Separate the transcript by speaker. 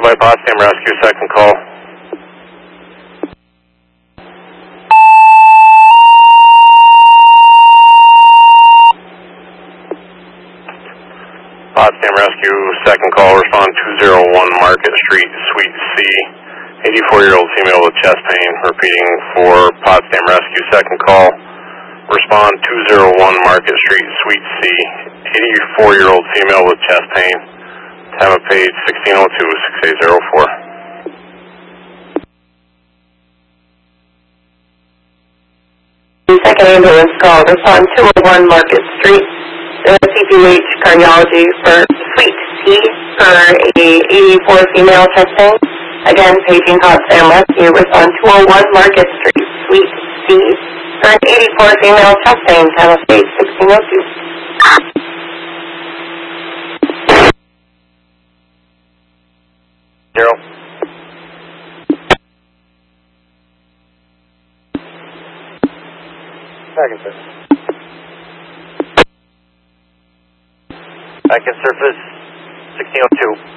Speaker 1: by Potsdam Rescue, second call. Potsdam Rescue, second call, respond 201 Market Street, Suite C. 84-year-old female with chest pain, repeating for Potsdam Rescue, second call. Respond 201 Market Street, Suite C. 84-year-old female with chest pain. Time of page 1602-6804.
Speaker 2: Second ambulance call, respond 201 Market Street, CPH cardiology for Suite C for a 84 female chest pain. Again, paging Potsdam Rescue, respond 201 Market Street, Suite C for an 84 female chest pain. Time of page 1602.
Speaker 1: Zero.
Speaker 3: Second, sir. I can surface 1602.